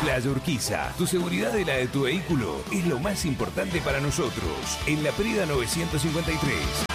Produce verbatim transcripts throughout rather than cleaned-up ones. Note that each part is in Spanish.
Playa Urquiza, tu seguridad y la de tu vehículo es lo más importante para nosotros. En La Prida novecientos cincuenta y tres.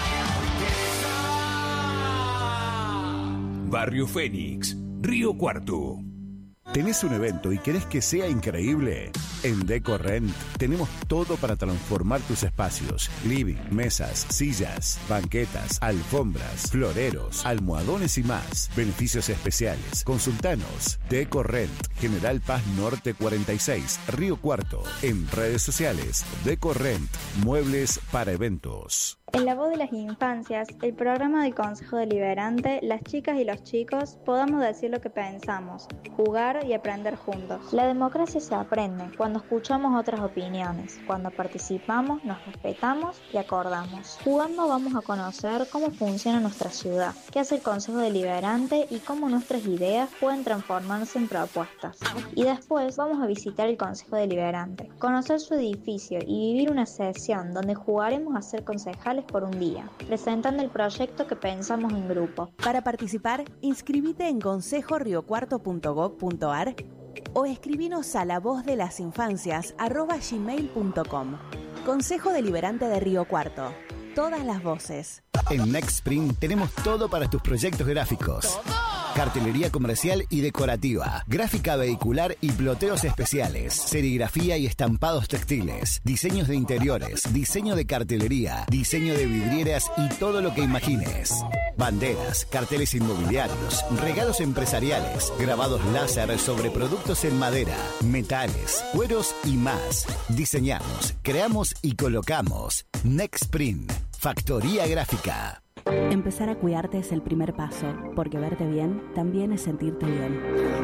Barrio Fénix, Río Cuarto. ¿Tenés un evento y querés que sea increíble? En DecoRent tenemos todo para transformar tus espacios. Living, mesas, sillas, banquetas, alfombras, floreros, almohadones y más. Beneficios especiales. Consultanos. DecoRent, General Paz Norte cuarenta y seis, Río Cuarto. En redes sociales, DecoRent, muebles para eventos. En La Voz de las Infancias, el programa del Consejo Deliberante, las chicas y los chicos podamos decir lo que pensamos, jugar y aprender juntos. La democracia se aprende cuando escuchamos otras opiniones, cuando participamos, nos respetamos y acordamos. Jugando vamos a conocer cómo funciona nuestra ciudad, qué hace el Consejo Deliberante y cómo nuestras ideas pueden transformarse en propuestas. Y después vamos a visitar el Consejo Deliberante, conocer su edificio y vivir una sesión donde jugaremos a ser concejales por un día, presentando el proyecto que pensamos en grupo. Para participar, inscribite en consejo rio cuarto punto gob punto ar o escribinos a la voz de las infancias arroba gmail punto com. Consejo Deliberante de Río Cuarto. Todas las voces. En Nextprint tenemos todo para tus proyectos gráficos. ¡Todo! Cartelería comercial y decorativa, gráfica vehicular y ploteos especiales, serigrafía y estampados textiles, diseños de interiores, diseño de cartelería, diseño de vidrieras y todo lo que imagines. Banderas, carteles inmobiliarios, regalos empresariales, grabados láser sobre productos en madera, metales, cueros y más. Diseñamos, creamos y colocamos. Nextprint, factoría gráfica. Empezar a cuidarte es el primer paso, porque verte bien también es sentirte bien.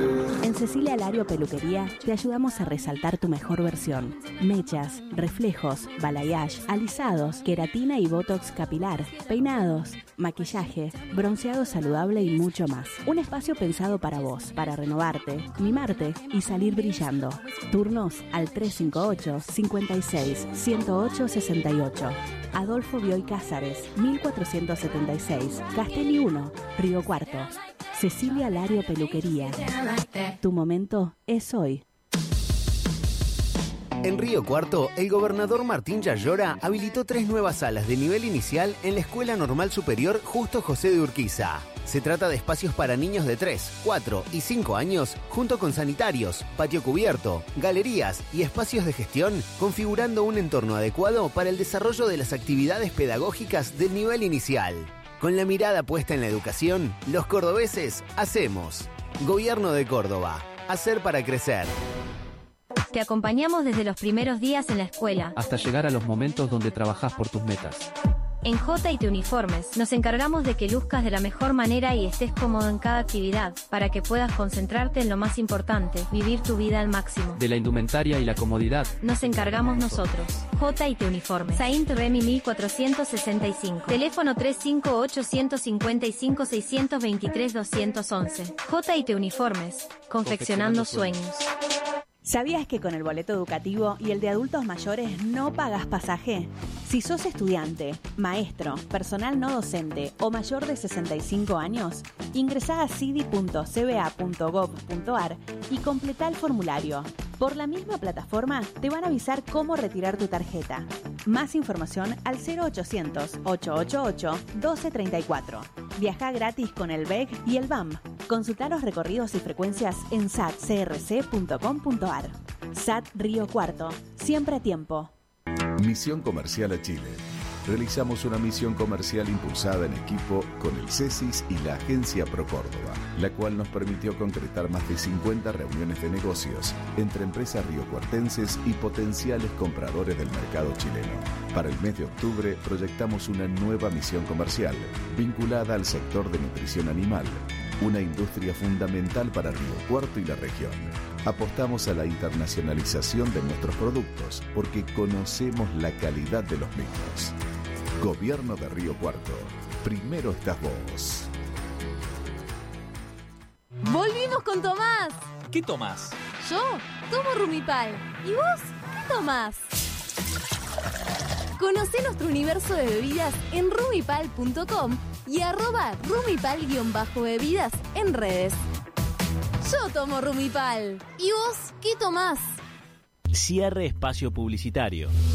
En Cecilia Lario Peluquería te ayudamos a resaltar tu mejor versión. Mechas, reflejos, balayage, alisados, queratina y botox capilar, peinados, maquillaje, bronceado saludable y mucho más. Un espacio pensado para vos, para renovarte, mimarte y salir brillando. Turnos al tres cinco ocho, cinco seis, uno cero ocho, seis ocho. Adolfo Bioy Cázares, mil cuatrocientos setenta y seis, Castelli uno, Río Cuarto. Cecilia Lario Peluquería. Tu momento es hoy. En Río Cuarto, el gobernador Martín Yayora habilitó tres nuevas salas de nivel inicial en la Escuela Normal Superior Justo José de Urquiza. Se trata de espacios para niños de tres, cuatro y cinco años, junto con sanitarios, patio cubierto, galerías y espacios de gestión, configurando un entorno adecuado para el desarrollo de las actividades pedagógicas del nivel inicial. Con la mirada puesta en la educación, los cordobeses hacemos. Gobierno de Córdoba. Hacer para crecer. Te acompañamos desde los primeros días en la escuela hasta llegar a los momentos donde trabajás por tus metas. En J y T Uniformes nos encargamos de que luzcas de la mejor manera y estés cómodo en cada actividad, para que puedas concentrarte en lo más importante, vivir tu vida al máximo. De la indumentaria y la comodidad nos encargamos nosotros. J y T Uniformes. Saint Remy mil cuatrocientos sesenta y cinco. Teléfono tres cinco ocho, cinco cinco cinco, seis dos tres, dos once. J y T Uniformes. Confeccionando sueños. ¿Sabías que con el boleto educativo y el de adultos mayores no pagas pasaje? Si sos estudiante, maestro, personal no docente o mayor de sesenta y cinco años, ingresá a cidi punto c b a punto gob punto ar y completá el formulario. Por la misma plataforma te van a avisar cómo retirar tu tarjeta. Más información al cero ochocientos, ochocientos ochenta y ocho, doce treinta y cuatro. Viajá gratis con el B E G y el B A M. Consultá los recorridos y frecuencias en sat c r c punto com punto ar. S A T Río Cuarto, siempre a tiempo. Misión Comercial a Chile. Realizamos una misión comercial impulsada en equipo con el CESIS y la Agencia Pro Córdoba, la cual nos permitió concretar más de cincuenta reuniones de negocios entre empresas riocuartenses y potenciales compradores del mercado chileno. Para el mes de octubre proyectamos una nueva misión comercial vinculada al sector de nutrición animal, una industria fundamental para Río Cuarto y la región. Apostamos a la internacionalización de nuestros productos porque conocemos la calidad de los mismos. Gobierno de Río Cuarto. Primero estás vos. ¡Volvimos con Tomás! ¿Qué tomás? Yo tomo Rumipal. ¿Y vos qué tomás? Conocé nuestro universo de bebidas en rumipal punto com y arroba rumipal-bebidas en redes. Yo tomo Rumipal. ¿Y vos qué tomás? Cierre espacio publicitario.